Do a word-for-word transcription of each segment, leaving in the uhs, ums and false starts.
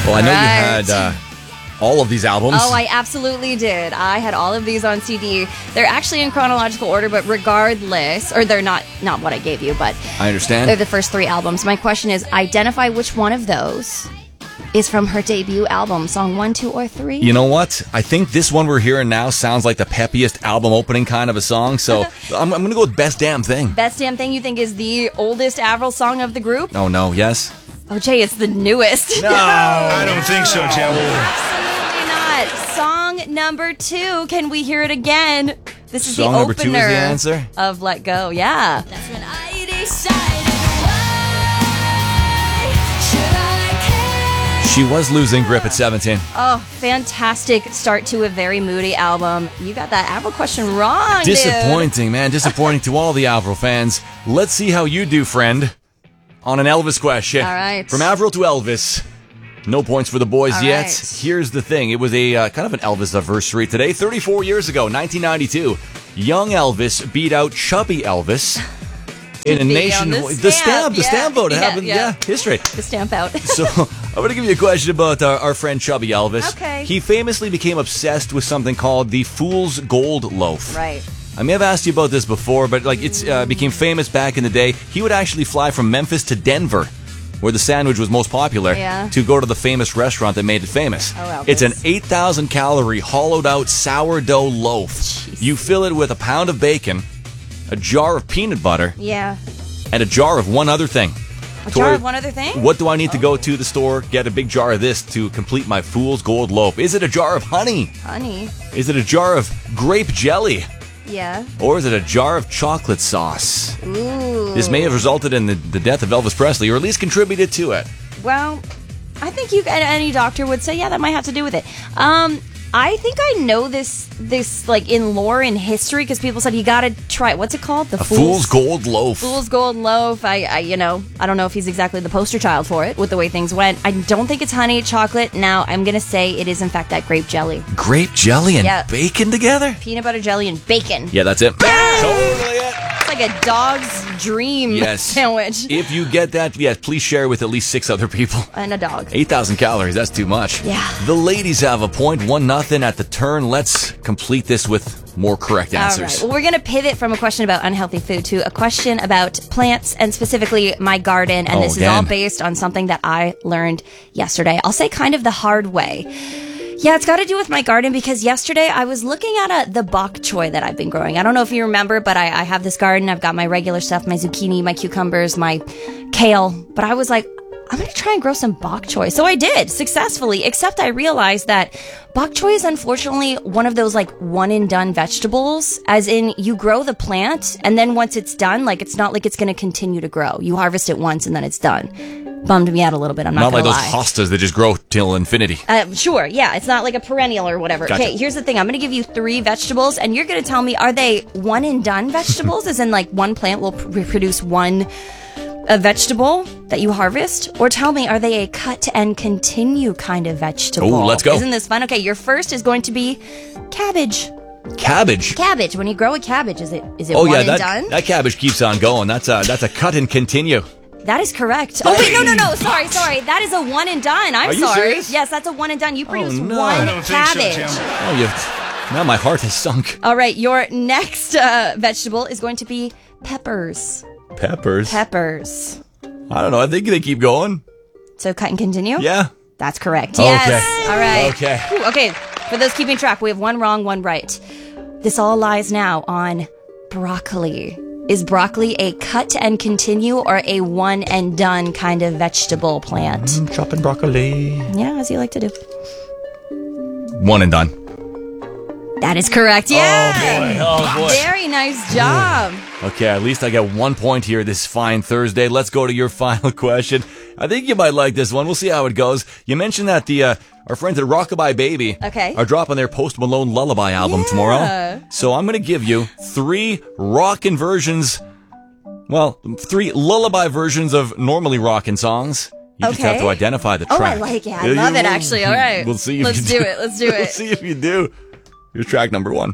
Well, I know Right. you had uh, all of these albums. Oh, I absolutely did. I had all of these on C D. They're actually in chronological order, but regardless, or they're not not what I gave you, but I understand. they're the first three albums. My question is, identify which one of those is from her debut album, song one, two, or three. You know what? I think this one we're hearing now sounds like the peppiest album opening kind of a song, so I'm, I'm going to go with Best Damn Thing. Best Damn Thing you think is the oldest Avril song of the group? Oh, no, yes? Oh, Jay, it's the newest. No, I don't think so, Jay. Absolutely not. Song number two. Can we hear it again? This is Song the number two is opener the answer? of Let Go. Yeah. That's when I decided, why should I care? She was losing grip at seventeen. Oh, fantastic start to a very moody album. You got that Avril question wrong, dude. Disappointing, man. Disappointing to all the Avril fans. Let's see how you do, friend, on an Elvis question. All right. From Avril to Elvis. No points for the boys All yet. right. Here's the thing. It was a uh, kind of an Elvis anniversary today. thirty-four years ago, nineteen ninety-two. Young Elvis beat out Chubby Elvis in a Beat nation. on the The stamp, stamp, the yeah. stamp vote. It Yeah, happened. yeah. Yeah, history. The stamp out. So I'm going to give you a question about our, our friend Chubby Elvis. Okay. He famously became obsessed with something called the Fool's Gold Loaf. Right. I may have asked you about this before, but like it's uh, became famous back in the day. He would actually fly from Memphis to Denver, where the sandwich was most popular, Yeah. to go to the famous restaurant that made it famous. Oh, Elvis. It's an eight thousand calorie hollowed out sourdough loaf. Jeez. You fill it with a pound of bacon, a jar of peanut butter, Yeah. and a jar of one other thing. A Tori, jar of one other thing? What do I need to go to the store, get a big jar of this to complete my Fool's Gold Loaf? Is it a jar of honey? Honey. Is it a jar of grape jelly? Yeah. Or is it a jar of chocolate sauce? Ooh. This may have resulted in the, the death of Elvis Presley, or at least contributed to it. Well, I think you any doctor would say, yeah, that might have to do with it. Um, I think I know this, this like in lore and history, because people said you got to try it. What's it called? The A Fool's Gold Loaf. Fool's Gold Loaf. I, I, you know, I don't know if he's exactly the poster child for it with the way things went. I don't think it's honey, chocolate. Now I'm gonna say it is in fact that grape jelly, Grape jelly and Yeah. bacon together? peanut butter jelly, and bacon. Yeah, that's it. Totally it. It's like a dog's dream Yes. sandwich If you get that, yes, please share with at least six other people. and a dog. eight thousand calories, that's too much. Yeah. The ladies have a point, one nothing at the turn. Let's complete this with more correct All right. answers. Well, we're going to pivot from a question about unhealthy food to a question about plants and specifically my garden. And Oh, this is all again. based on something that I learned yesterday. I'll say kind of the hard way. Yeah, it's got to do with my garden because yesterday I was looking at a, the bok choy that I've been growing. I don't know if you remember, but I, I have this garden. I've got my regular stuff, my zucchini, my cucumbers, my kale. But I was like, I'm going to try and grow some bok choy. So I did successfully, except I realized that bok choy is unfortunately one of those like one and done vegetables, as in you grow the plant and then once it's done, like it's not like it's going to continue to grow. You harvest it once and then it's done. Bummed me out a little bit. I'm not, Not like going to those lie. hostas that just grow till infinity. Uh, sure, yeah, it's not like a perennial or whatever. Gotcha. Okay, here's the thing. I'm going to give you three vegetables, and you're going to tell me, are they one and done vegetables? As in, like, one plant will pr- produce one a vegetable that you harvest? Or tell me, are they a cut and continue kind of vegetable? Ooh, let's go. Isn't this fun? Okay, your first is going to be cabbage. Cabbage. Cabbage. When you grow a cabbage, is it is it Oh one yeah, and that, done? that cabbage keeps on going. That's a that's a cut and continue. That is correct. Oh, wait, no, no, no. Sorry, sorry. That is a one and done. I'm Are you sorry. serious? Yes, that's a one and done. You produce no. one I don't think so, cabbage. Tim. Oh, you. Now my heart has sunk. All right, your next uh, vegetable is going to be peppers. Peppers. Peppers. I don't know. I think they keep going. So cut and continue? Yeah. That's correct. Okay. Yes. All right. Okay. Whew, okay. For those keeping track, we have one wrong, one right. This all lies now on broccoli. Is broccoli a cut and continue or a one and done kind of vegetable plant? Mm, chopping broccoli. Yeah, as you like to do. One and done. That is correct. Yeah. Oh boy. Very nice job. Okay, at least I get one point here this fine Thursday. Let's go to your final question. I think you might like this one. We'll see how it goes. You mentioned that the uh, our friends at Rockabye Baby Okay. are dropping their Post Malone Lullaby album Yeah. tomorrow. So I'm going to give you three rockin' versions, well, three lullaby versions of normally rockin' songs. You just have Okay. to identify the Oh, track. I like it. I Yeah, love you- it, actually. All right. We'll see if Let's you do it. Let's do We'll it. see if you do. Here's track number one.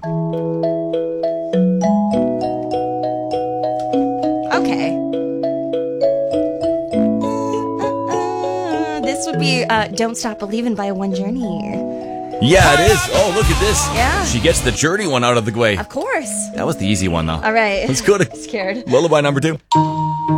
Okay. this would be uh, Don't Stop Believing by One Journey. Yeah, it is. Oh, look at this. Yeah. She gets the Journey one out of the way. Of course. That was the easy one, though. All right. Let's go to Scared. lullaby number two.